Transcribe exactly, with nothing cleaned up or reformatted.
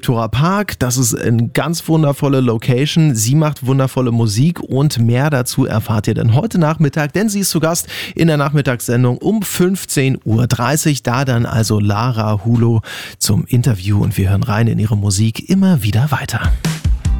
Viktoria Park. Das ist eine ganz wundervolle Location. Sie macht wundervolle Musik und mehr dazu erfahrt ihr dann heute Nachmittag, denn sie ist zu Gast in der Nachmittagssendung um fünfzehn Uhr dreißig. Da dann also Lara Hulo zum Interview und wir hören rein in ihre Musik immer wieder weiter.